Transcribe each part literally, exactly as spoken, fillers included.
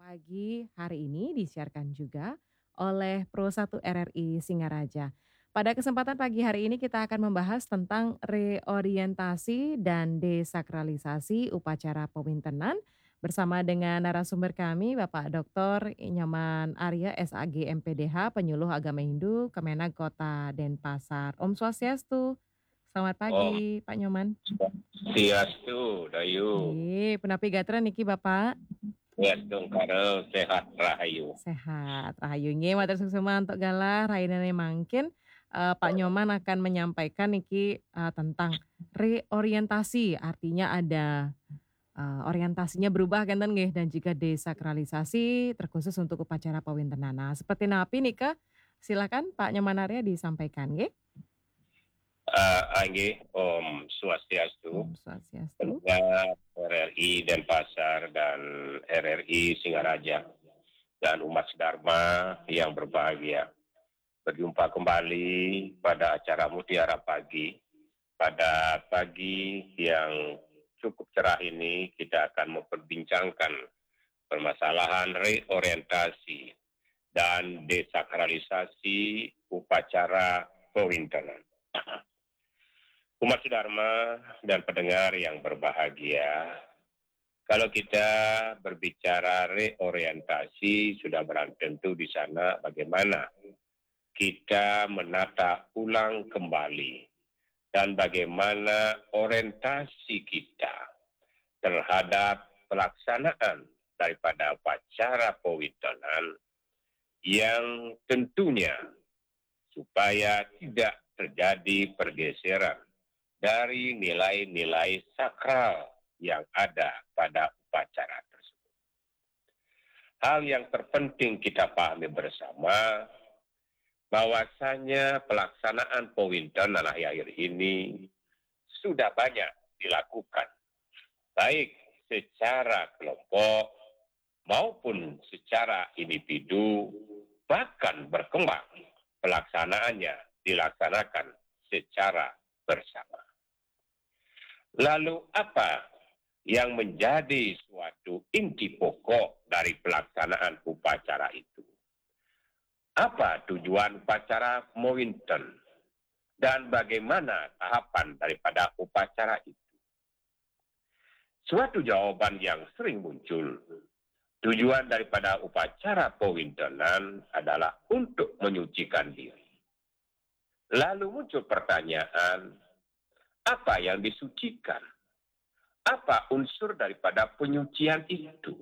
Pagi hari ini disiarkan juga oleh Pro satu R R I Singaraja. Pada kesempatan pagi hari ini kita akan membahas tentang reorientasi dan desakralisasi upacara pewintenan bersama dengan narasumber kami Bapak Doktor Nyoman Arya S A G M P D H Penyuluh Agama Hindu Kemenag Kota Denpasar. Om Swastiastu. Selamat Om pagi Pak Nyoman. Swastiastu, Dayu. Nggih, punapi gatra niki Bapak? Swastiastu Karel, sehat rahayu. Sehat, rahayu nggih matur suksema untuk galah rainane mangkin, eee, Pak Nyoman akan menyampaikan niki, eee, tentang reorientasi, artinya ada, eee, orientasinya berubah genten nggih dan juga desakralisasi terkhusus untuk upacara pewintenan. Nah, seperti napi nika? Silakan Pak Nyoman Arya disampaikan nggih. Uh, Anggi, Om Swastiastu, Om Swastiastu. pendengar R R I Denpasar dan R R I Singaraja dan umat Dharma yang berbahagia. Berjumpa kembali pada acara Mutiara Pagi. Pada pagi yang cukup cerah ini kita akan memperbincangkan permasalahan reorientasi dan desakralisasi upacara pewintenan. Umat Dharma dan pendengar yang berbahagia, kalau kita berbicara reorientasi sudah berarti tentu di sana bagaimana kita menata ulang kembali dan bagaimana orientasi kita terhadap pelaksanaan daripada upacara pewintenan yang tentunya supaya tidak terjadi pergeseran dari nilai-nilai sakral yang ada pada upacara tersebut. Hal yang terpenting kita pahami bersama bahwasanya pelaksanaan pewintenan akhir ini sudah banyak dilakukan, baik secara kelompok maupun secara individu, bahkan berkembang pelaksanaannya dilaksanakan secara bersama. Lalu apa yang menjadi suatu inti pokok dari pelaksanaan upacara itu? Apa tujuan upacara pewinten dan bagaimana tahapan daripada upacara itu? Suatu jawaban yang sering muncul, tujuan daripada upacara pewintenan adalah untuk menyucikan diri. Lalu muncul pertanyaan, apa yang disucikan? Apa unsur daripada penyucian itu?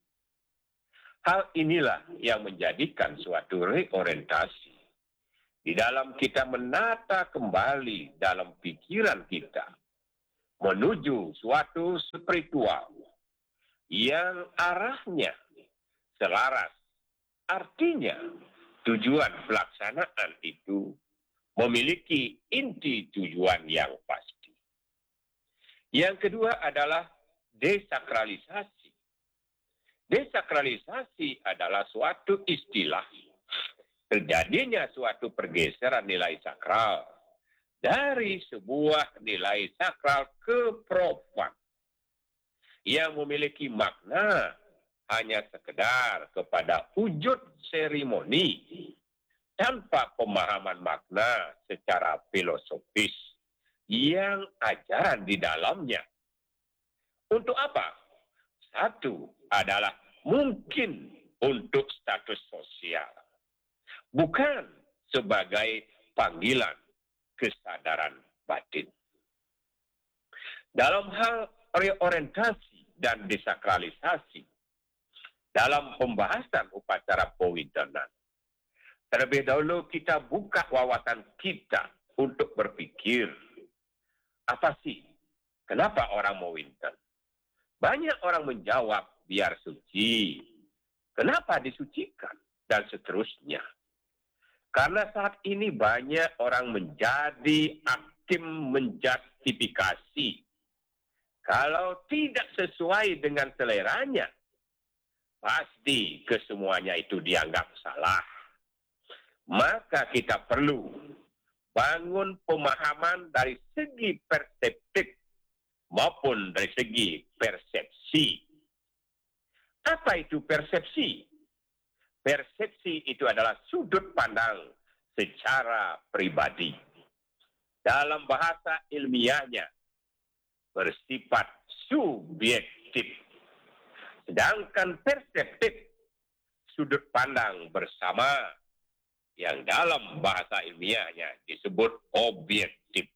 Hal inilah yang menjadikan suatu reorientasi di dalam kita menata kembali dalam pikiran kita menuju suatu spiritual yang arahnya selaras. Artinya tujuan pelaksanaan itu memiliki inti tujuan yang pasti. Yang kedua adalah desakralisasi. Desakralisasi adalah suatu istilah terjadinya suatu pergeseran nilai sakral dari sebuah nilai sakral ke profan yang memiliki makna hanya sekedar kepada wujud seremoni tanpa pemahaman makna secara filosofis yang ajaran di dalamnya. Untuk apa? Satu adalah mungkin untuk status sosial, bukan sebagai panggilan kesadaran batin. Dalam hal reorientasi dan desakralisasi, dalam pembahasan upacara pewintenan, terlebih dahulu kita buka wawasan kita untuk berpikir, apa sih? Kenapa orang mau winter? Banyak orang menjawab, biar suci. Kenapa disucikan? Dan seterusnya. Karena saat ini banyak orang menjadi hakim menjustifikasi. Kalau tidak sesuai dengan seleranya, pasti kesemuanya itu dianggap salah. Maka kita perlu bangun pemahaman dari segi perspektif maupun dari segi persepsi. Apa itu persepsi? Persepsi itu adalah sudut pandang secara pribadi. Dalam bahasa ilmiahnya bersifat subjektif. Sedangkan perseptif sudut pandang bersama yang dalam bahasa ilmiahnya disebut objektif.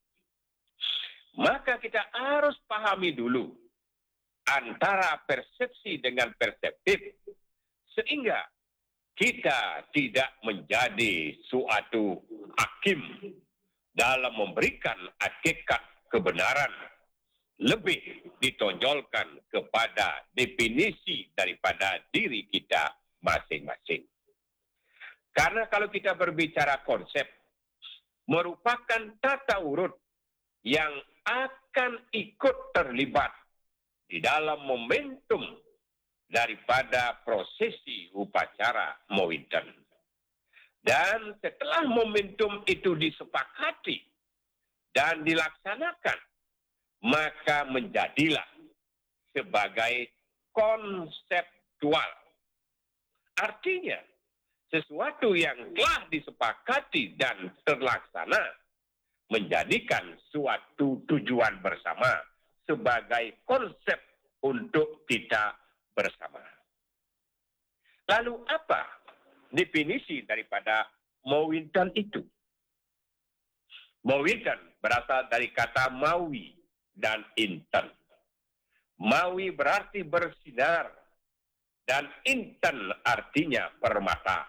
Maka kita harus pahami dulu antara persepsi dengan perseptif sehingga kita tidak menjadi suatu hakim dalam memberikan hakikat kebenaran, lebih ditonjolkan kepada definisi daripada diri kita masing-masing. Karena kalau kita berbicara konsep, merupakan tata urut yang akan ikut terlibat di dalam momentum daripada prosesi upacara Mawinten. Dan setelah momentum itu disepakati dan dilaksanakan, maka menjadilah sebagai konseptual. Artinya, sesuatu yang telah disepakati dan terlaksana menjadikan suatu tujuan bersama sebagai konsep untuk kita bersama. Lalu apa definisi daripada Mawinten itu? Mawinten berasal dari kata mawi dan inten. Mawi berarti bersinar dan inten artinya permata.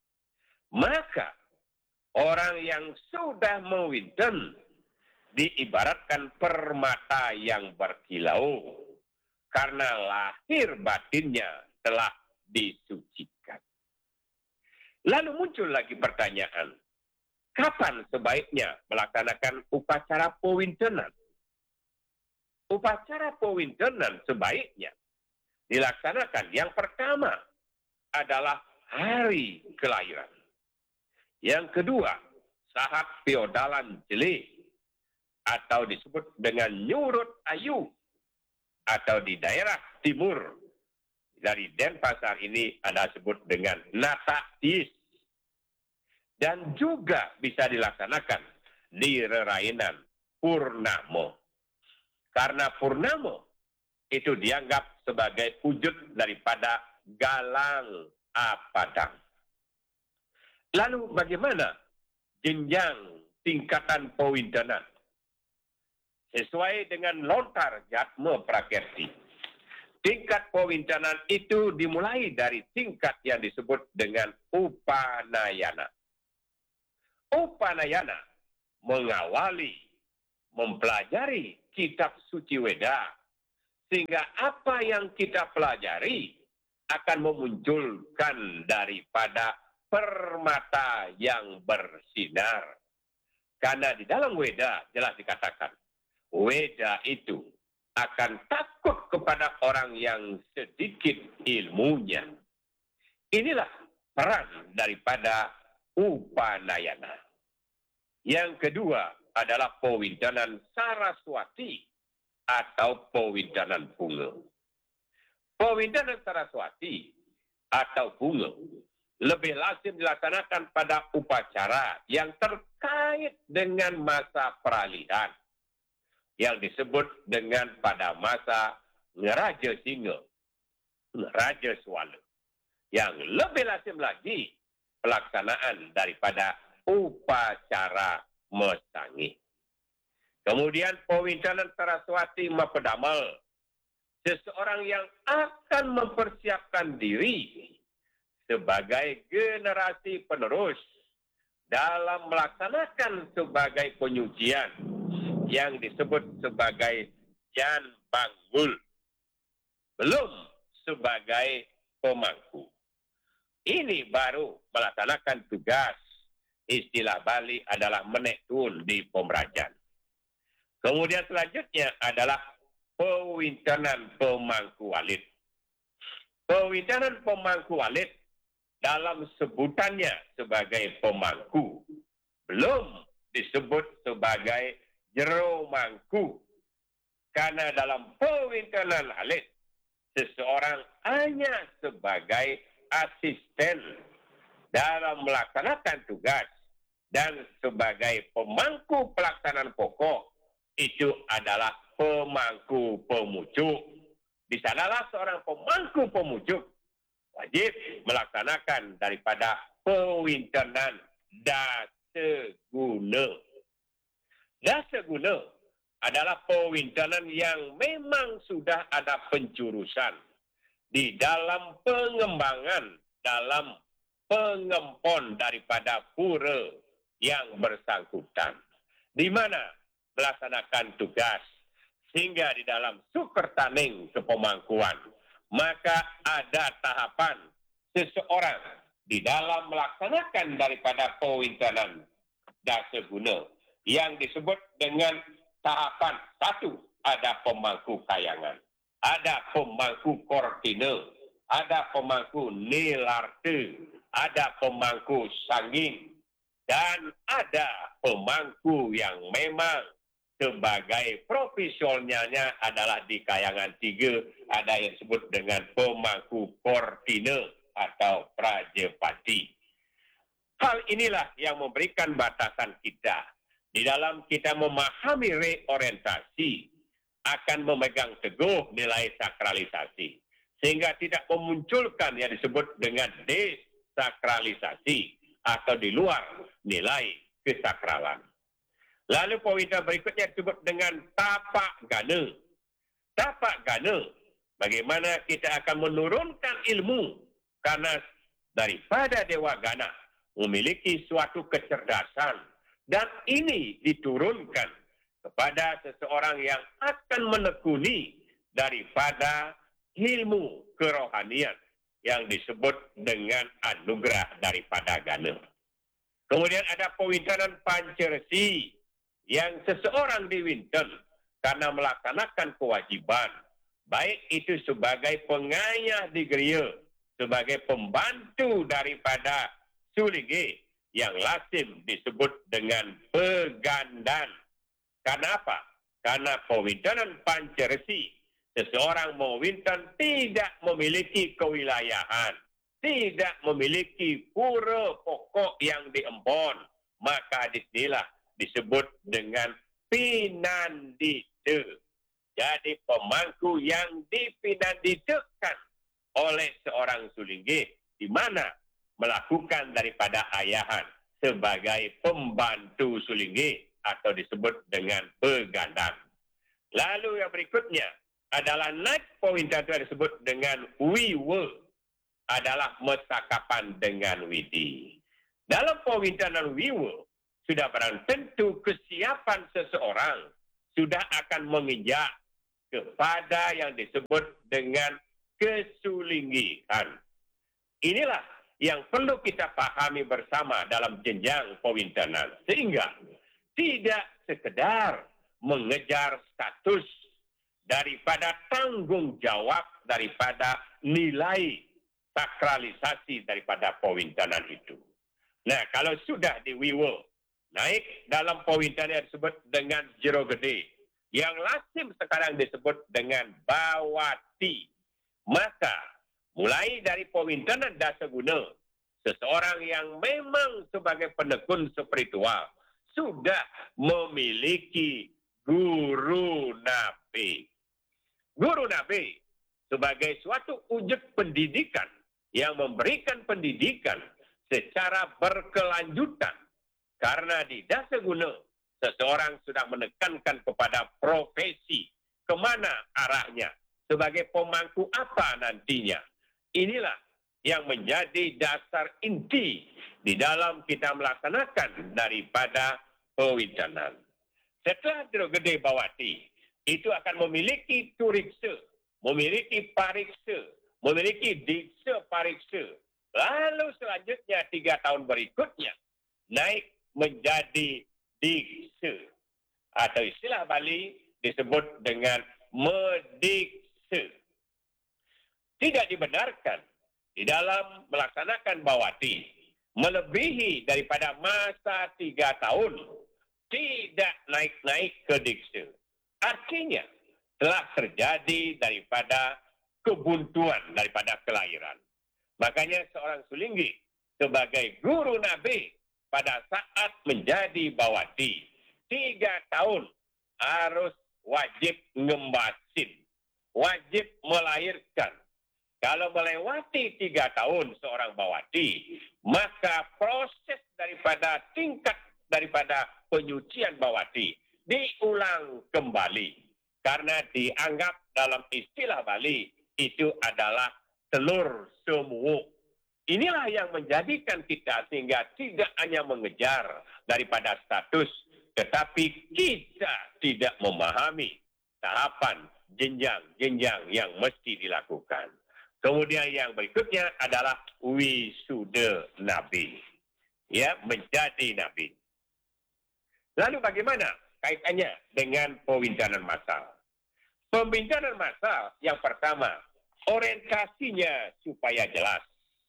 Maka orang yang sudah Mawinten diibaratkan permata yang berkilau karena lahir batinnya telah disucikan. Lalu muncul lagi pertanyaan, kapan sebaiknya melaksanakan upacara Pawintenan? Upacara Pawintenan sebaiknya dilaksanakan yang pertama adalah hari kelahiran. Yang kedua, saat Piodalan Jele atau disebut dengan Nyurut Ayu atau di daerah timur dari Denpasar ini ada sebut dengan Nata Tiis. Dan juga bisa dilaksanakan di rerainan Purnamo. Karena Purnamo itu dianggap sebagai wujud daripada galang apadang. Lalu bagaimana jenjang tingkatan Pawintenan? Sesuai dengan lontar Jatma Prakerti. Tingkat Pawintenan itu dimulai dari tingkat yang disebut dengan Upanayana. Upanayana mengawali, mempelajari kitab suci Weda, sehingga apa yang kita pelajari akan memunculkan daripada permata yang bersinar. Karena di dalam Weda jelas dikatakan, Weda itu akan takut kepada orang yang sedikit ilmunya. Inilah peran daripada Upanayana. Yang kedua adalah Pawintenan Saraswati atau Pawintenan Bunga. Pawintenan Saraswati atau Bunga lebih lazim dilaksanakan pada upacara yang terkait dengan masa peralihan yang disebut dengan pada masa Ngeraja Singa, Ngeraja Swala. Yang lebih lazim lagi pelaksanaan daripada upacara Mesangi. Kemudian Pawintenan Saraswati Mapedamal, seseorang yang akan mempersiapkan diri sebagai generasi penerus dalam melaksanakan sebagai penyucian yang disebut sebagai Jan Banggul, belum sebagai pemangku. Ini baru melaksanakan tugas, istilah Bali adalah menektun di pemerajan. Kemudian selanjutnya adalah Pawintenan Pemangku Alit. Pawintenan Pemangku Alit dalam sebutannya sebagai pemangku belum disebut sebagai jero mangku. Karena dalam Pawintenan Alit seseorang hanya sebagai asisten dalam melaksanakan tugas dan sebagai pemangku pelaksanaan pokok itu adalah pemangku pemucuk. Di sanalah seorang pemangku pemucuk wajib melaksanakan daripada pewintenan daseguna. Daseguna adalah pewintenan yang memang sudah ada penjurusan di dalam pengembangan, dalam pengempon daripada pura yang bersangkutan. Di mana melaksanakan tugas sehingga di dalam sukertaning kepemangkuan, maka ada tahapan seseorang di dalam melaksanakan daripada pewintenan daseguna yang disebut dengan tahapan satu, ada pemangku kayangan, ada pemangku kortine, ada pemangku nilarte, ada pemangku sangging, dan ada pemangku yang memang sebagai profesionalnya adalah di kayangan tiga, ada yang disebut dengan pemangku kortine atau prajepati. Hal inilah yang memberikan batasan kita di dalam kita memahami reorientasi akan memegang teguh nilai sakralisasi sehingga tidak memunculkan yang disebut dengan desakralisasi atau di luar nilai kesakralan. Lalu poin berikutnya disebut dengan tapak gana. Tapak gana, bagaimana kita akan menurunkan ilmu karena daripada Dewa Gana memiliki suatu kecerdasan dan ini diturunkan kepada seseorang yang akan menekuni daripada ilmu kerohanian yang disebut dengan anugerah daripada Gana. Kemudian ada pewintenan panceresi yang seseorang diwinten karena melaksanakan kewajiban, baik itu sebagai pengayah di gereja, sebagai pembantu daripada sulinge, yang lazim disebut dengan pegandan. Kenapa? Karena pewintenan panceresi, seseorang mewinten tidak memiliki kewilayahan, tidak memiliki pura pokok yang diempon, maka disinilah disebut dengan pinandita. Jadi pemangku yang dipinanditakan oleh seorang sulingge, di mana melakukan daripada ayahan sebagai pembantu sulingge atau disebut dengan pegandan. Lalu yang berikutnya adalah naik poin yang disebut dengan wiwa, adalah mesakapan dengan widi. Dalam pewintenan wiwa, sudah barang tentu kesiapan seseorang sudah akan menginjak kepada yang disebut dengan kesulinggihan. Inilah yang perlu kita pahami bersama dalam jenjang pewintenan. Sehingga tidak sekedar mengejar status daripada tanggung jawab daripada nilai sakralisasi daripada pewintenan itu. Nah, kalau sudah diwiwa, naik dalam pewintenan yang disebut dengan jero gede, yang lazim sekarang disebut dengan bawati, maka mulai dari pewintenan daseguna, seseorang yang memang sebagai penekun spiritual sudah memiliki guru nabi. Guru nabi sebagai suatu wujud pendidikan yang memberikan pendidikan secara berkelanjutan. Karena di daseguna, seseorang sudah menekankan kepada profesi, kemana arahnya, sebagai pemangku apa nantinya. Inilah yang menjadi dasar inti di dalam kita melaksanakan daripada pewintenan. Setelah Jero Gede Bawati, itu akan memiliki turiksa, memiliki pariksa, memiliki diksa pariksa. Lalu selanjutnya tiga tahun berikutnya, naik menjadi diksa. Atau istilah Bali disebut dengan mediksa. Tidak dibenarkan di dalam melaksanakan bawati melebihi daripada masa tiga tahun, tidak naik-naik ke diksa. Artinya telah terjadi daripada kebuntuan daripada kelahiran. Makanya seorang Sulinggi sebagai guru Nabi pada saat menjadi bawati, tiga tahun harus wajib ngembasin, wajib melahirkan. Kalau melewati tiga tahun seorang bawati, maka proses daripada tingkat daripada penyucian bawati diulang kembali. Karena dianggap dalam istilah Bali itu adalah telur semua. Inilah yang menjadikan kita sehingga tidak hanya mengejar daripada status, tetapi kita tidak memahami tahapan jenjang-jenjang yang mesti dilakukan. Kemudian yang berikutnya adalah wisuda Nabi. Ya, menjadi Nabi. Lalu bagaimana kaitannya dengan pemindahan massal? Pemindahan massal yang pertama, orientasinya supaya jelas.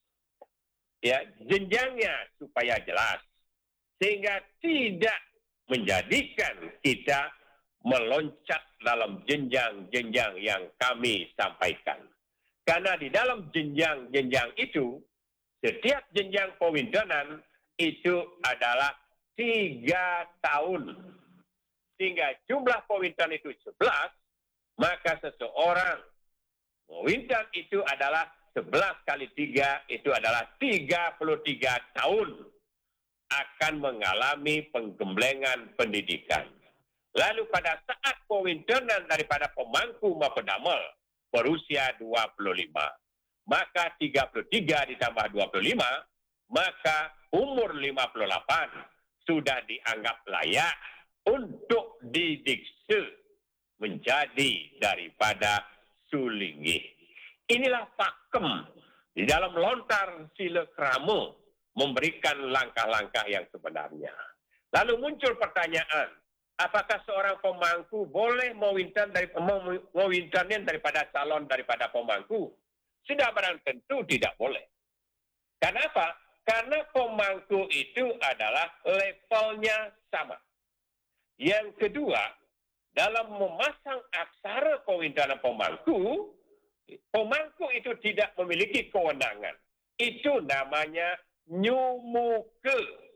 Ya, jenjangnya supaya jelas. Sehingga tidak menjadikan kita meloncat dalam jenjang-jenjang yang kami sampaikan. Karena di dalam jenjang-jenjang itu, setiap jenjang pemindahan itu adalah tiga tahun. Sehingga jumlah pemindahan itu sebelas, maka seseorang pemindahan itu adalah sebelas kali tiga, itu adalah tiga puluh tiga tahun akan mengalami penggemblengan pendidikan. Lalu pada saat pemindahan daripada pemangku mapedamel berusia dua puluh lima, maka tiga puluh tiga ditambah dua puluh lima, maka umur lima puluh delapan sudah dianggap layak untuk didikse menjadi daripada Sulinggi. Inilah pakem di dalam lontar sila krama memberikan langkah-langkah yang sebenarnya. Lalu muncul pertanyaan, apakah seorang pemangku boleh mewintan dari mewintanin daripada calon daripada pemangku? Sudah barang tentu tidak boleh. Kenapa? Karena pemangku itu adalah levelnya sama. Yang kedua, dalam memasang aksara pewintanan pemangku, pemangku itu tidak memiliki kewenangan. Itu namanya nyumuke.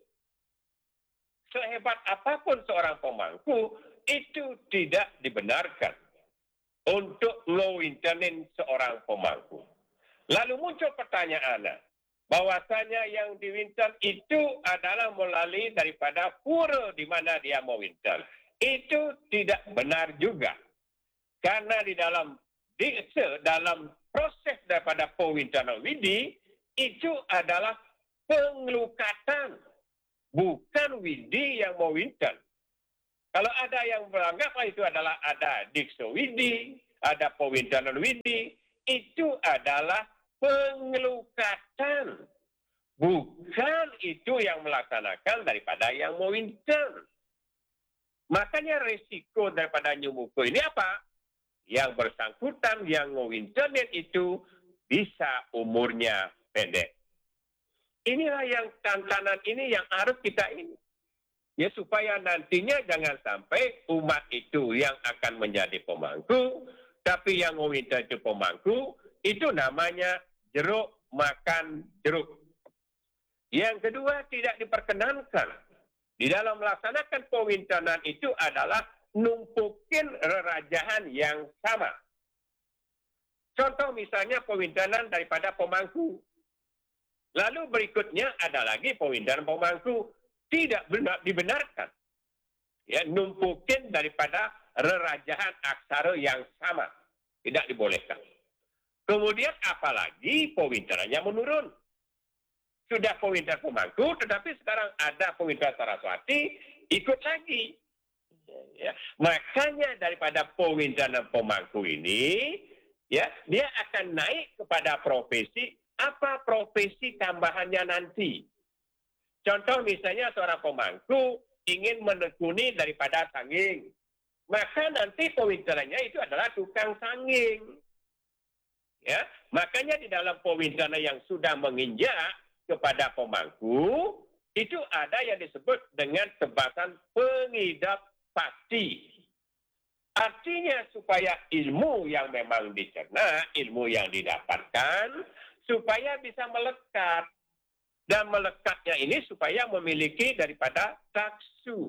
Sehebat apapun seorang pemangku, itu tidak dibenarkan untuk ngewintanin seorang pemangku. Lalu muncul pertanyaan, bahwasanya yang diwintan itu adalah melalui daripada pura di mana dia mau wintan. Itu tidak benar juga. Karena di dalam dikse, dalam proses daripada pewintanan widi, itu adalah pengelukatan. Bukan widi yang mau wintan. Kalau ada yang beranggap itu adalah ada dikse widi, ada pewintanan widi, itu adalah pengelukatan. Bukan itu yang melaksanakan daripada yang mau wintan. Makanya risiko daripada nyumuko ini apa? Yang bersangkutan yang mau wintanin itu bisa umurnya pendek. Inilah yang tantangan ini yang harus kita ini. Ya supaya nantinya jangan sampai umat itu yang akan menjadi pemangku, tapi yang meminta itu pemangku, itu namanya jeruk makan jeruk. Yang kedua, tidak diperkenankan. Di dalam melaksanakan pewintanan itu adalah numpukin rerajahan yang sama. Contoh misalnya pewintanan daripada pemangku. Lalu berikutnya ada lagi pewintanan pemangku tidak benar, dibenarkan. Ya, numpukin daripada rerajahan aksara yang sama. Tidak dibolehkan. Kemudian apalagi pewintanannya menurun. Sudah pewintanan pemangku, tetapi sekarang ada pewintanan Saraswati, ikut lagi. Ya, makanya daripada pewintanan pemangku ini, ya, dia akan naik kepada profesi, apa profesi tambahannya nanti. Contoh misalnya seorang pemangku ingin menekuni daripada sanging, maka nanti pewintanannya itu adalah tukang sanging. Ya, makanya di dalam pewintanan yang sudah menginjak kepada pemangku, itu ada yang disebut dengan tebasan pengidap pasti. Artinya supaya ilmu yang memang dicerna, ilmu yang didapatkan, supaya bisa melekat. Dan melekatnya ini supaya memiliki daripada taksu.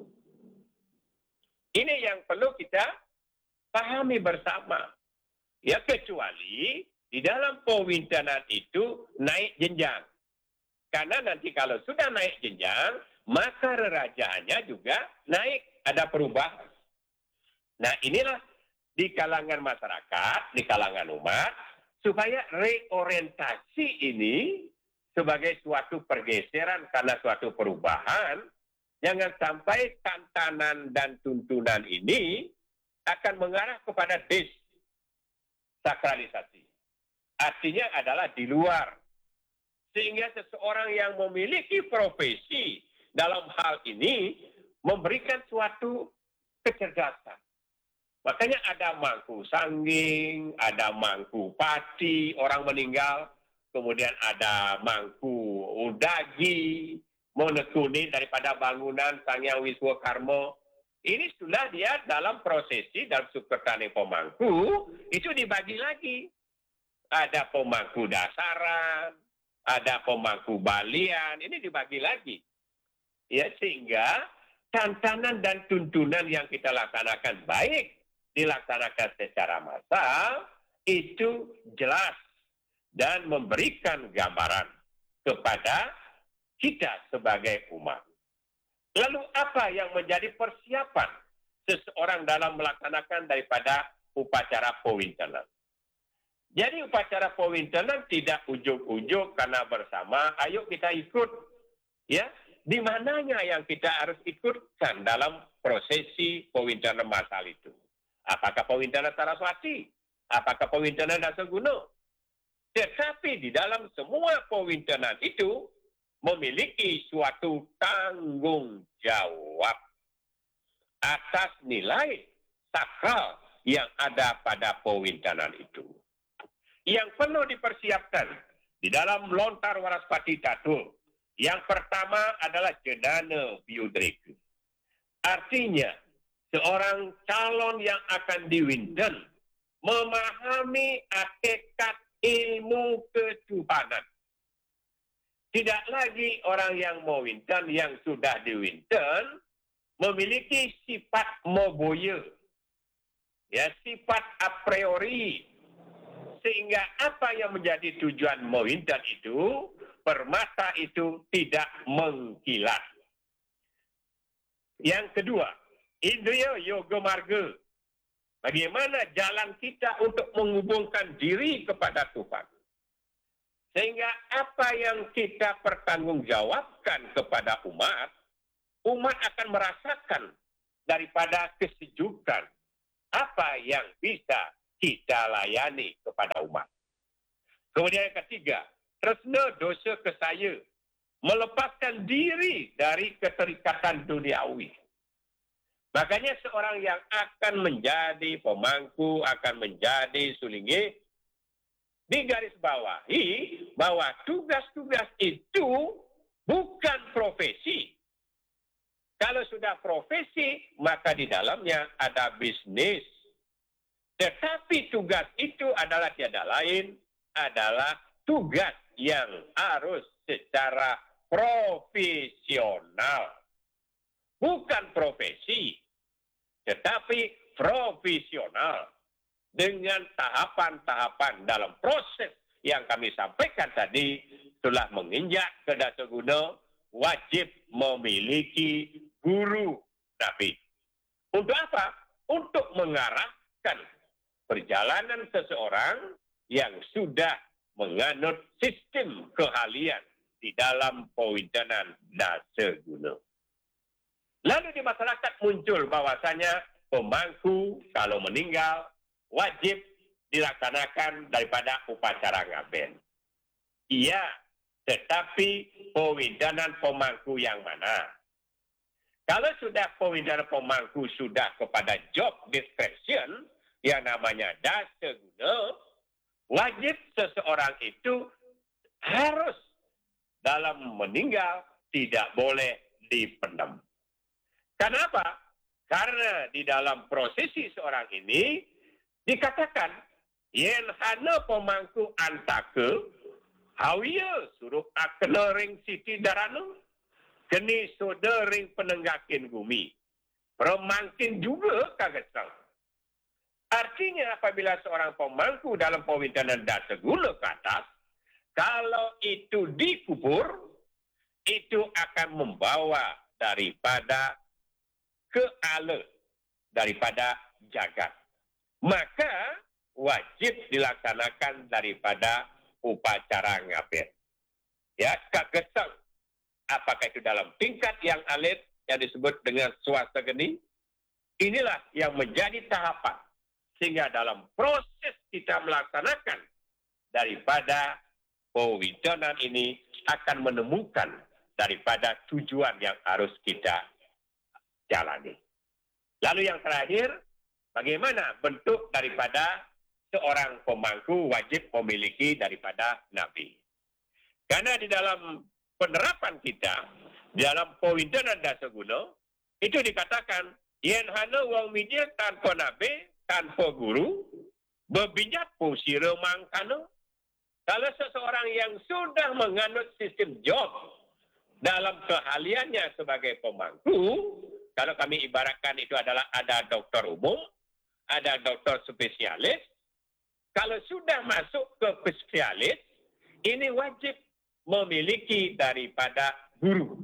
Ini yang perlu kita pahami bersama. Ya, kecuali di dalam pewintanan itu naik jenjang. Karena nanti kalau sudah naik jenjang, maka rerajaannya juga naik, ada perubahan. Nah, inilah di kalangan masyarakat, di kalangan umat, supaya reorientasi ini sebagai suatu pergeseran karena suatu perubahan, jangan sampai tantangan dan tuntunan ini akan mengarah kepada desakralisasi. Artinya adalah di luar. Sehingga seseorang yang memiliki profesi dalam hal ini memberikan suatu kecerdasan. Makanya ada mangku sangging, ada mangku pati, orang meninggal, kemudian ada mangku udagi, menekuni daripada bangunan Sang Hyang Wiswakarma. Ini sudah dia dalam prosesi, dalam sukertane pemangku, itu dibagi lagi. Ada pemangku dasaran, ada pemangku balian, ini dibagi lagi. Ya, sehingga tantangan dan tuntunan yang kita laksanakan baik dilaksanakan secara massal itu jelas dan memberikan gambaran kepada kita sebagai umat. Lalu apa yang menjadi persiapan seseorang dalam melaksanakan daripada upacara pewintenan? Jadi upacara pewintenan tidak ujuk-ujuk karena bersama, ayo kita ikut. Ya, di mananya yang kita harus ikutkan dalam prosesi pewintenan massal itu? Apakah pewintenan Saraswati? Apakah pewintenan Daseguna? Tetapi di dalam semua pewintenan itu memiliki suatu tanggung jawab atas nilai sakral yang ada pada pewintenan itu. Yang perlu dipersiapkan di dalam lontar Waraspati Tatul, yang pertama adalah Jenana Biudreka. Artinya, seorang calon yang akan diwinten memahami hakikat ilmu ketuhanan. Tidak lagi orang yang mau winten, yang sudah diwinten, memiliki sifat moboye, ya, sifat a priori. Sehingga apa yang menjadi tujuan mewinten itu, permata itu tidak mengkilat. Yang kedua, Indriya Yoga Marga. Bagaimana jalan kita untuk menghubungkan diri kepada Tuhan. Sehingga apa yang kita pertanggungjawabkan kepada umat, umat akan merasakan daripada kesejukan apa yang bisa kita layani kepada umat. Kemudian yang ketiga, tresna dosa kesaya. Melepaskan diri dari keterikatan duniawi. Makanya seorang yang akan menjadi pemangku, akan menjadi sulinggi, digarisbawahi bahwa tugas-tugas itu bukan profesi. Kalau sudah profesi, maka di dalamnya ada bisnis. Tetapi tugas itu adalah tiada lain, adalah tugas yang harus secara profesional. Bukan profesi, tetapi profesional dengan tahapan-tahapan dalam proses yang kami sampaikan tadi telah menginjak ke Daseguna wajib memiliki guru nabi. Untuk apa? Untuk mengarahkan perjalanan seseorang yang sudah menganut sistem keahlian di dalam pewintenan Daseguna. Lalu di masyarakat muncul bahwasanya pemangku kalau meninggal wajib dilaksanakan daripada upacara ngaben. Iya, tetapi pewintenan pemangku yang mana? Kalau sudah pewintenan pemangku sudah kepada job description yang namanya Daseguna, wajib seseorang itu harus dalam meninggal tidak boleh dipendam. Kenapa? Karena di dalam prosesi seorang ini dikatakan yen hana pemangku antake hawiya suruh akena ring siti darana keni soda ring penenggakin bumi. Permangkin juga kagesang. Artinya apabila seorang pemangku dalam pawintanan dasa gula ke atas, kalau itu dikubur, itu akan membawa daripada keala daripada jagat. Maka wajib dilaksanakan daripada upacara ngabet. Ya, kagesang. Apakah itu dalam tingkat yang alit yang disebut dengan swasta geni? Inilah yang menjadi tahapan. Sehingga dalam proses kita melaksanakan daripada pewintenan ini akan menemukan daripada tujuan yang harus kita jalani. Lalu yang terakhir, bagaimana bentuk daripada seorang pemangku wajib memiliki daripada Nabi. Karena di dalam penerapan kita, di dalam pewintenan dasaguna, itu dikatakan, yen hana wong mijil tanpa Nabi, tanpa guru, berbinyat pun sira mangkana. Kalau seseorang yang sudah menganut sistem job dalam keahliannya sebagai pemangku, kalau kami ibaratkan itu adalah ada doktor umum, ada doktor spesialis. Kalau sudah masuk ke spesialis, ini wajib memiliki daripada guru.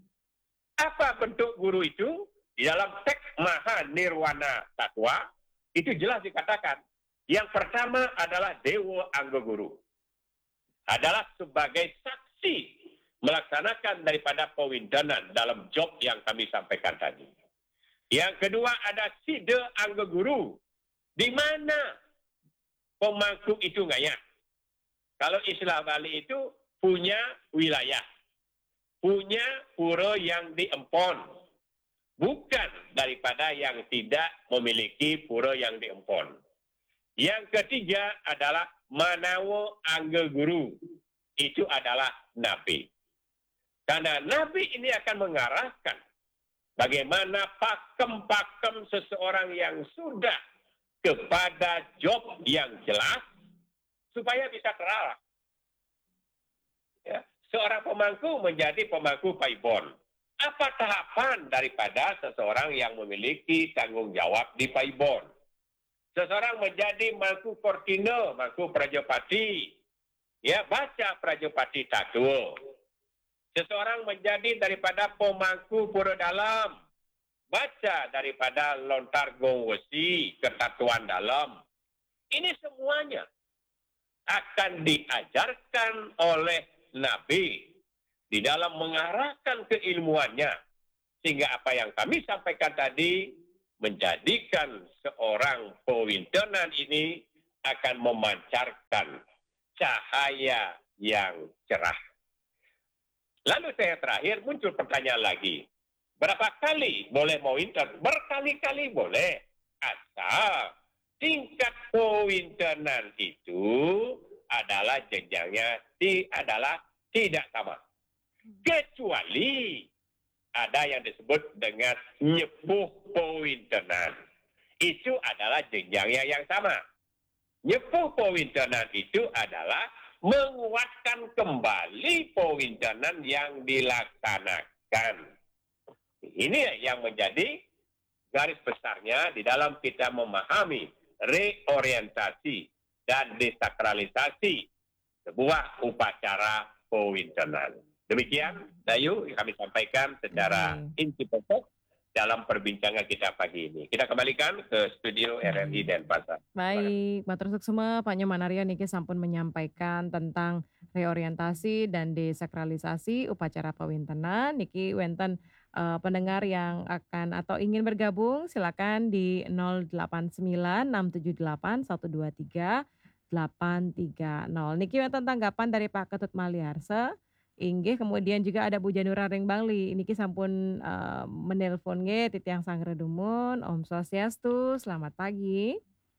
Apa bentuk guru itu? Di dalam teks Maha Nirwana Tatwa, itu jelas dikatakan. Yang pertama adalah Dewa Angga Guru. Adalah sebagai saksi melaksanakan daripada pewintenan dalam job yang kami sampaikan tadi. Yang kedua ada Sida Angga Guru. Di mana pemangku itu ngaya? Kalau istilah Bali itu punya wilayah. Punya pura yang diempon. Bukan daripada yang tidak memiliki pura yang diempon. Yang ketiga adalah Manawa Angga Guru. Itu adalah Nabi. Karena Nabi ini akan mengarahkan bagaimana pakem-pakem seseorang yang sudah kepada job yang jelas supaya bisa terarah. Ya. Seorang pemangku menjadi pemangku paibon. Apa tahapan daripada seseorang yang memiliki tanggung jawab di paibon? Seseorang menjadi mangku kortino, mangku prajapati. Ya, baca prajapati tatua. Seseorang menjadi daripada pemangku pura dalam. Baca daripada lontar gowesi, ketatuan dalam. Ini semuanya akan diajarkan oleh Nabi di dalam mengarahkan keilmuannya. Sehingga apa yang kami sampaikan tadi menjadikan seorang pewintenan ini akan memancarkan cahaya yang cerah. Lalu saya terakhir muncul pertanyaan lagi. Berapa kali boleh mewinter? Berkali-kali boleh. Asal tingkat pewintenan itu adalah jenjangnya di, adalah tidak sama. Kecuali ada yang disebut dengan nyepuh pewintenan. Itu adalah jenjangnya yang sama. Nyepuh pewintenan itu adalah menguatkan kembali pewintenan yang dilaksanakan. Ini yang menjadi garis besarnya di dalam kita memahami reorientasi dan desakralisasi sebuah upacara pewintenan. Demikian, Dayu, yang kami sampaikan secara Oke. inti pokok dalam perbincangan kita pagi ini. Kita kembalikan ke studio R R I Baik. Denpasar. Baik, matur suksema Pak Nyomanaryo niki sampun menyampaikan tentang reorientasi dan desakralisasi upacara pawintenan. Niki wenten eh, pendengar yang akan atau ingin bergabung silakan di nol delapan sembilan enam tujuh delapan satu dua tiga delapan tiga nol. Niki wenten tanggapan dari Pak Ketut Maliarse. Inggih kemudian juga ada Bu Janura Ring Bangli. Niki sampun eh, menelpon nge titiang sangredumun. Om Swastiastu, selamat pagi.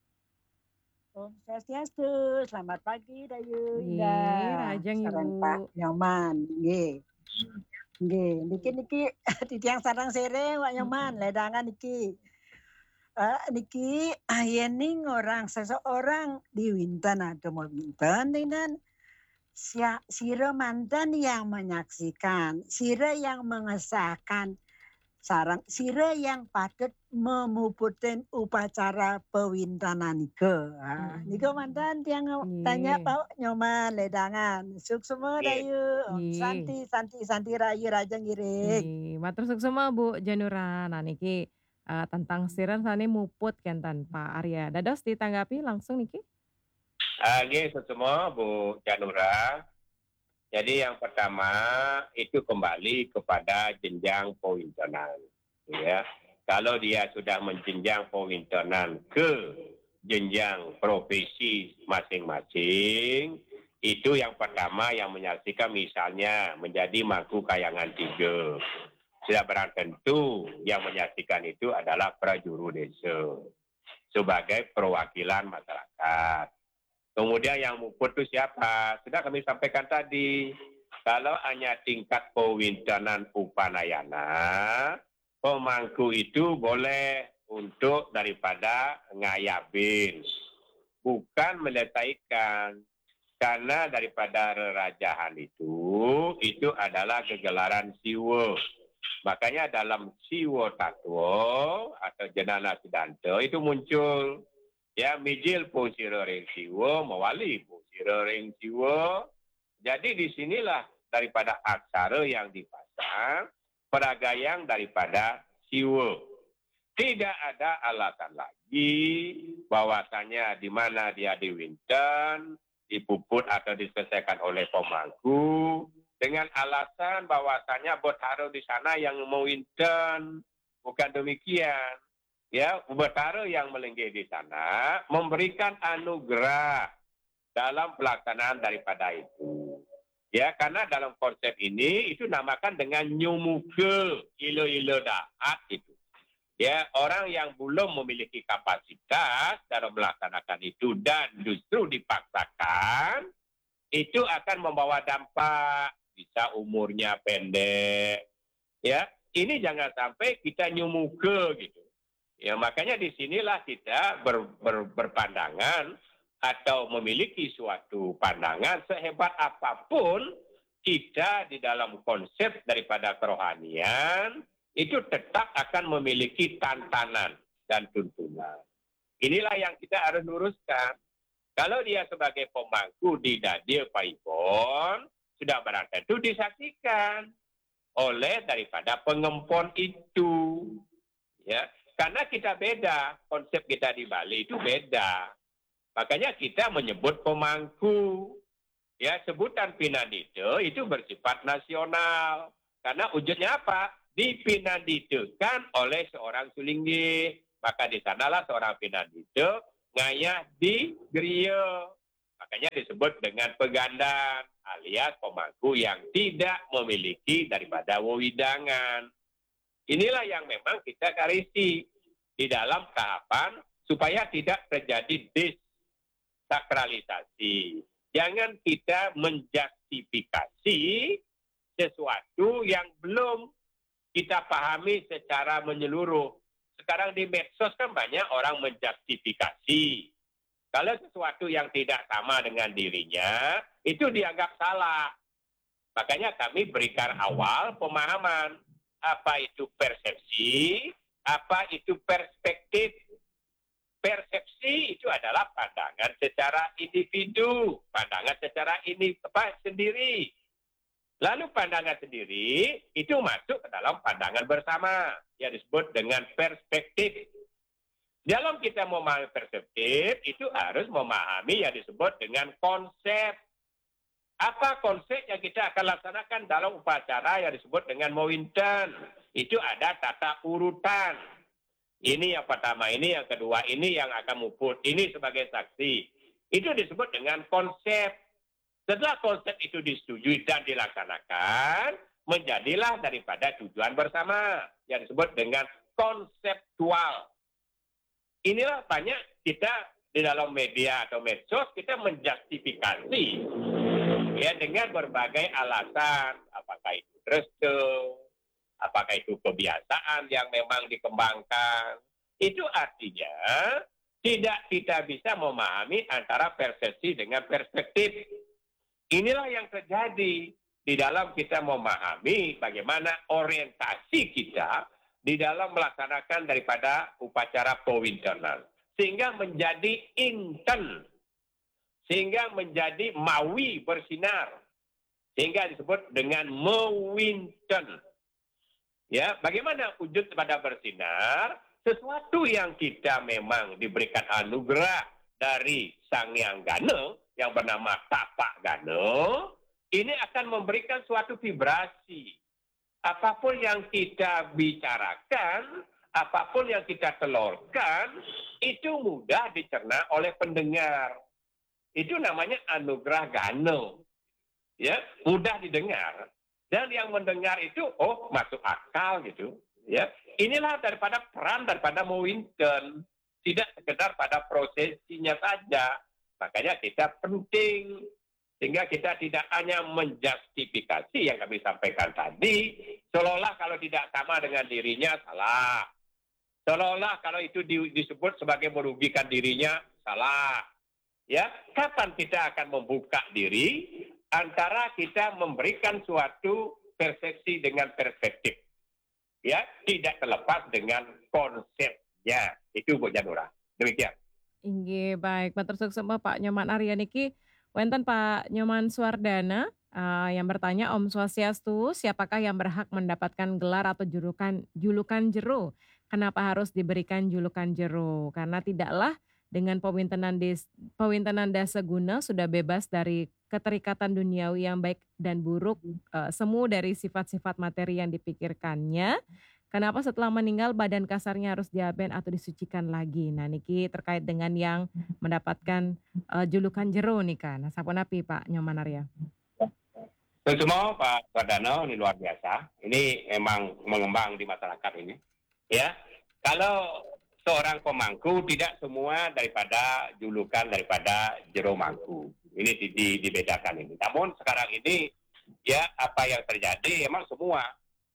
Om Swastiastu, selamat pagi Dayu Nggih, Indah. rajang Sareng Ibu. Pak Nyoman, nggih. Nggih, niki niki titiang sareng sere wak nyoman Mhm. ledangan niki. Eee, niki ayening orang seseorang di winten atau mau winten dengan sia sira manten yang menyaksikan, sira yang mengesahkan, sareng sira yang patut memuputin upacara pewintenan nika. Ah, nika Mhm. mantan tiang ngo tanya Nggih. pau nyoman ledangan, suksema Nggih. dayu, om Nggih. santi santi santi rayu raja ngiring. Nggih, matur suksema Bu Janura. Nah niki, eee, tentang siran sani muput kenten Pak Arya. Dados ditanggapi langsung niki? Ah, nggih susemo Bu Janura. Jadi yang pertama itu kembali kepada jenjang pewintenan, ya. Kalau dia sudah menjenjang pewintenan ke jenjang profesi masing-masing, itu yang pertama yang menyaksikan misalnya menjadi mangku kayangan tiga. Sudah barang tentu yang menyaksikan itu adalah prajuru desa sebagai perwakilan masyarakat. Kemudian yang muput itu siapa? Sudah kami sampaikan tadi. Kalau hanya tingkat pewintenan upanayana, pemangku itu boleh untuk daripada ngayabin. Bukan menyelesaikan. Karena daripada rerajahan itu, itu adalah kegelaran siwa. Makanya dalam siwa tatwa atau jenana sidanto itu muncul. Ya, mijil po sira ring siwa, mewali po sira ring siwa. Jadi disinilah daripada aksara yang dipasang, peragayang daripada siwa. Tidak ada alasan lagi bahwasanya di mana dia diwinten, dipuput atau diselesaikan oleh pemangku, dengan alasan bahwasanya Botaro di sana yang mewinten. Bukan demikian. Ya, Betara yang melenggih di sana memberikan anugerah dalam pelaksanaan daripada itu. Ya, karena dalam konsep ini itu namakan dengan nyumuke ilo-ilo daat itu. Ya, orang yang belum memiliki kapasitas dalam melaksanakan itu dan justru dipaksakan, itu akan membawa dampak. Bisa umurnya pendek. Ya, ini jangan sampai kita nyumuke gitu. Ya, makanya disinilah kita ber, ber, berpandangan atau memiliki suatu pandangan sehebat apapun kita di dalam konsep daripada kerohanian itu tetap akan memiliki tantangan dan tuntunan. Inilah yang kita harus luruskan. Kalau dia sebagai pemangku di Dadir Paipon, sudah barang tentu disaksikan oleh daripada pengempon itu. Ya, karena kita beda, konsep kita di Bali itu beda. Makanya kita menyebut pemangku. Ya, sebutan Pinandite itu bersifat nasional. Karena wujudnya apa? Dipinanditekan oleh seorang Sulinggi. Maka di sanalah seorang Pinandite ngayah di Griya. Makanya disebut dengan pegandan alias pemangku yang tidak memiliki daripada wewidangan. Inilah yang memang kita garisi di dalam tahapan supaya tidak terjadi desakralisasi. Jangan kita menjustifikasi sesuatu yang belum kita pahami secara menyeluruh. Sekarang di medsos kan banyak orang menjustifikasi. Kalau sesuatu yang tidak sama dengan dirinya, itu dianggap salah. Makanya kami berikan awal pemahaman. Apa itu persepsi, apa itu perspektif. Persepsi itu adalah pandangan secara individu, pandangan secara ini apa, sendiri. Lalu pandangan sendiri itu masuk ke dalam pandangan bersama yang disebut dengan perspektif. Dalam kita memahami perspektif, itu harus memahami yang disebut dengan konsep. Apa konsep yang kita akan laksanakan dalam upacara yang disebut dengan mewinten? Itu ada tata urutan. Ini yang pertama, ini yang kedua, ini yang akan muput, ini sebagai saksi. Itu disebut dengan konsep. Setelah konsep itu disetujui dan dilaksanakan, menjadilah daripada tujuan bersama yang disebut dengan konseptual. Inilah banyak kita di dalam media atau medsos kita menjustifikasi ya dengan berbagai alasan, apakah itu restu, apakah itu kebiasaan yang memang dikembangkan. Itu artinya tidak kita bisa memahami antara persepsi dengan perspektif. Inilah yang terjadi di dalam kita memahami bagaimana orientasi kita di dalam melaksanakan daripada upacara powinternan. Sehingga menjadi inten, sehingga menjadi mawi bersinar, sehingga disebut dengan mewinten. Ya, bagaimana wujud pada bersinar? Sesuatu yang kita memang diberikan anugerah dari Sang Hyang Gana yang bernama Tapak Gana, ini akan memberikan suatu vibrasi. Apapun yang kita bicarakan, apapun yang kita telurkan, itu mudah dicerna oleh pendengar. Itu namanya anugerah Gana. Ya, mudah didengar. Dan yang mendengar itu, oh masuk akal gitu. Ya, inilah daripada peran daripada mewinten, tidak sekedar pada prosesinya saja. Makanya kita penting, sehingga kita tidak hanya menjustifikasi yang kami sampaikan tadi, seolah-olah kalau tidak sama dengan dirinya salah, seolah-olah kalau itu di, disebut sebagai merugikan dirinya salah. Ya, kapan kita akan membuka diri antara kita memberikan suatu persepsi dengan perspektif? Ya, tidak terlepas dengan konsepnya. Itu Bu Janura. Demikian. Inggih, baik. Matur suksema Pak Nyoman Arya niki wonten Pak Nyoman Suwardana eee, yang bertanya, Om Swastiastu, siapakah yang berhak mendapatkan gelar atau julukan julukan jero? Kenapa harus diberikan julukan jero? Karena tidaklah dengan pewintenan des pewintenan daseguna sudah bebas dari keterikatan duniawi yang baik dan buruk, eee, semu dari sifat-sifat materi yang dipikirkannya. Kenapa setelah meninggal badan kasarnya harus diaben atau disucikan lagi? Nah niki terkait dengan yang mendapatkan, eee, julukan jero nih kan. Nah sapunapi Pak Nyoman Arya? Terutama Pak Suwardana ini luar biasa. Ini memang mengembang di masyarakat ini. Ya, kalau seorang pemangku tidak semua daripada julukan daripada jero mangku. Ini di, di, dibedakan ini. Namun sekarang ini ya apa yang terjadi emang semua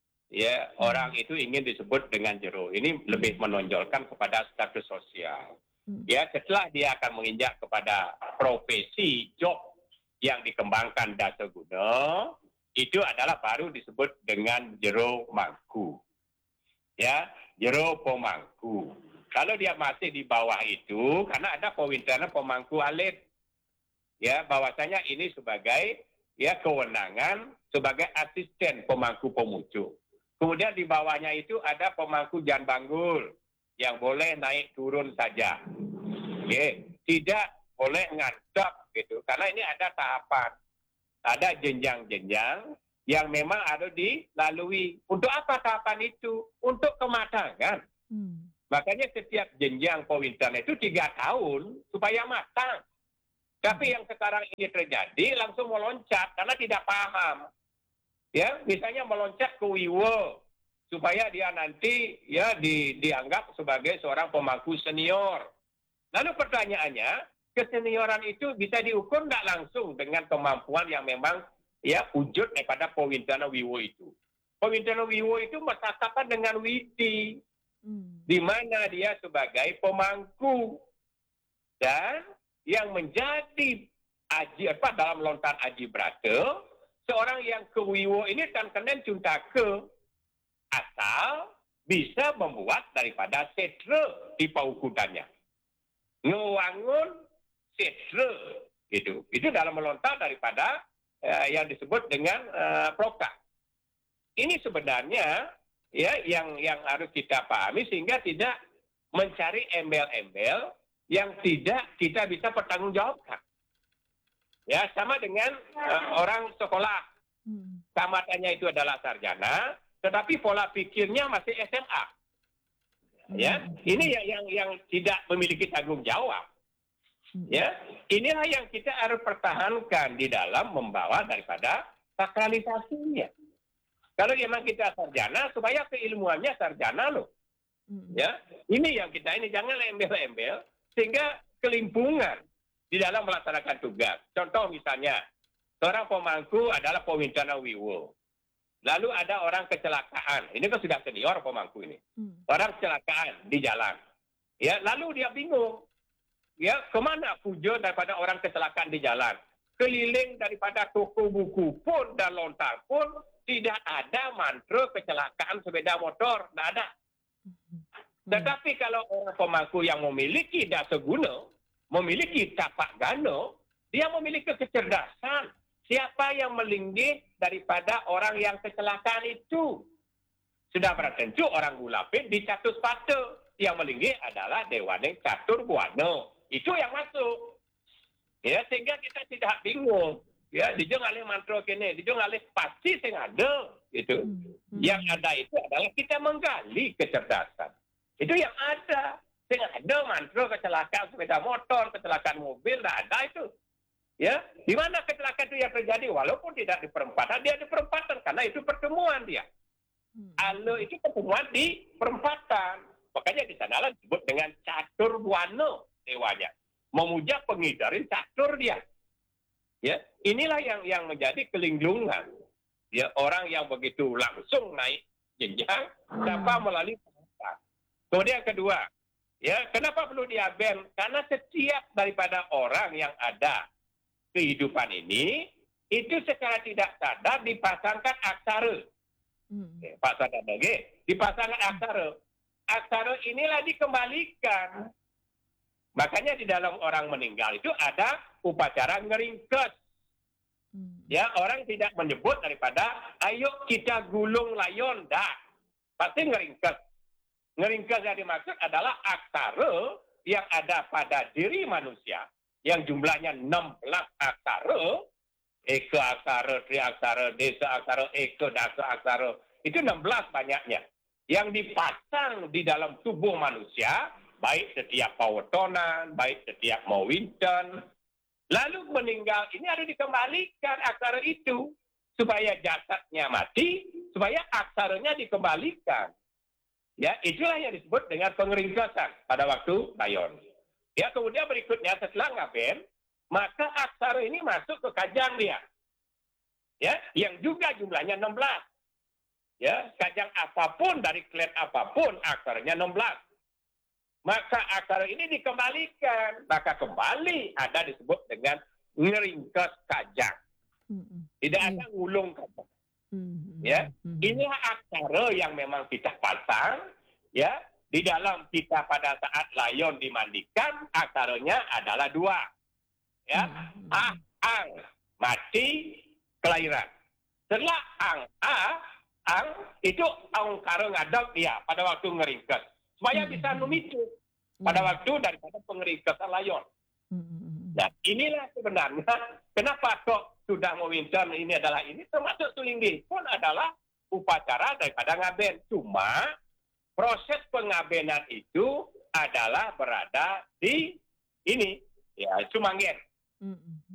ya orang itu ingin disebut dengan jero. Ini lebih menonjolkan kepada status sosial. Ya, setelah dia akan menginjak kepada profesi job yang dikembangkan daseguna, itu adalah baru disebut dengan jero mangku. Ya, jero pemangku. Kalau dia masih di bawah itu, karena ada pewintenan pemangku alit. Ya, bahwasanya ini sebagai ya kewenangan sebagai asisten pemangku pemucuk. Kemudian di bawahnya itu ada pemangku jan banggul yang boleh naik turun saja. Oke, tidak boleh ngadap gitu. Karena ini ada tahapan. Ada jenjang-jenjang yang memang harus dilalui. Untuk apa tahapan itu? Untuk kematangan. Hmm. Makanya setiap jenjang pewinteran itu tiga tahun supaya matang. Tapi yang sekarang ini terjadi langsung meloncat karena tidak paham. Ya, misalnya meloncat ke wiwo supaya dia nanti ya di, dianggap sebagai seorang pemangku senior. Lalu pertanyaannya, kesenioran itu bisa diukur nggak langsung dengan kemampuan yang memang ya wujud daripada pewinteran wiwo itu. Pewinteran wiwo itu bertatapan dengan widi, hmm. di mana dia sebagai pemangku dan yang menjadi aji apa dalam lontar aji brata. Seorang yang kewiwo ini kan kenen cunta ke asal bisa membuat daripada setre di paukutannya. Ngewangun setre gitu. Itu dalam melontar daripada eh, yang disebut dengan eh, proka. Ini sebenarnya ya yang yang harus kita pahami sehingga tidak mencari embel-embel yang tidak kita bisa pertanggungjawabkan. Ya, sama dengan uh, orang sekolah. Hmm. Tamatannya itu adalah sarjana, tetapi pola pikirnya masih S M A. Ya, hmm. ini yang, yang yang tidak memiliki tanggung jawab. Hmm. Ya, inilah yang kita harus pertahankan di dalam membawa daripada sakralisasinya. Kalau memang kita sarjana, supaya keilmuannya sarjana loh. Hmm. Ya, ini yang kita ini jangan embel-embel sehingga kelimpungan di dalam melaksanakan tugas. Contoh misalnya, seorang pemangku adalah pewinteran wiwo. Lalu ada orang kecelakaan. Ini kan sudah senior pemangku ini. Hmm. Orang kecelakaan di jalan. Ya, lalu dia bingung. Ya, kemana puja daripada orang kecelakaan di jalan? Keliling daripada toko buku pun dan lontar pun tidak ada mantra kecelakaan sepeda motor. Tidak ada. Hmm. Tetapi kalau orang pemangku yang memiliki dasa guna, memiliki tapak gana, dia memiliki kecerdasan. Siapa yang melinggih daripada orang yang kecelakaan itu? Sudah bertentu orang gulapin di catur sepatu. Yang melinggih adalah Dewaning Catur Buana. Itu yang masuk. Ya, sehingga kita tidak bingung. Ya, dijung alih mantra kene, dijung alih pasti sing ada gitu. Hmm. Hmm. Yang ada itu adalah kita menggali kecerdasan. Itu yang ada. Sing ada mantra kecelakaan sepeda motor, kecelakaan mobil, tidak ada itu. Ya, di mana kecelakaan itu yang terjadi? Walaupun tidak di perempatan, dia di perempatan karena itu pertemuan dia. Hmm. Ale itu pertemuan di perempatan. Makanya di sanalah disebut dengan catur buana dewanya. Memuja pengidarin catur dia. Ya, inilah yang yang menjadi kelinggungan. Ya, orang yang begitu langsung naik jenjang tanpa melalui perempatan. Kemudian yang kedua, ya, kenapa perlu diaben? Karena setiap daripada orang yang ada kehidupan ini itu secara tidak sadar dipasangkan aksara. Hmm. Eh, Pak Sadar lagi, dipasangkan aksara. Aksara inilah dikembalikan. Makanya di dalam orang meninggal itu ada upacara ngeringkes. Hmm. Ya, orang tidak menyebut daripada ayo kita gulung layon, dah. Pasti ngeringkes. Ngeringkes yang dimaksud adalah aksara yang ada pada diri manusia. Yang jumlahnya enam belas aksara. Eka aksara, tri aksara, desa aksara, eka, dasa aksara. Itu enam belas banyaknya. Yang dipasang di dalam tubuh manusia, baik setiap pawetonan, baik setiap mawinten. Lalu meninggal ini harus dikembalikan aksara itu. Supaya jasadnya mati, supaya aksaranya dikembalikan. Ya, itulah yang disebut dengan pengeringkesan pada waktu layon. Ya, kemudian berikutnya setelah ngaben, maka aksara ini masuk ke kajang dia. Ya, yang juga jumlahnya enam belas. Ya, kajang apapun dari klet apapun aksaranya enam belas. Maka aksara ini dikembalikan, maka kembali ada disebut dengan ngeringkes kajang. Hmm. Tidak Iya. ada ngulung kajang. Hmm. Ya, Hmm. inilah aksara yang memang kita pasang, ya, di dalam kita pada saat layon dimandikan, aksaranya adalah dua. Ya, Hmm. a, ang, mati, kelahiran. Setelah ang, a, ang, itu angkara ngadap, ya, pada waktu ngeringkes. Supaya Hmm. bisa memicu pada Hmm. waktu daripada pengeringkesan layon. Hmm. Nah, inilah sebenarnya kenapa kok sudah mewinter ini adalah ini, termasuk tulinggi pun adalah upacara daripada ngaben. Cuma proses pengabenan itu adalah berada di ini, ya, Sumanggen. Hmm.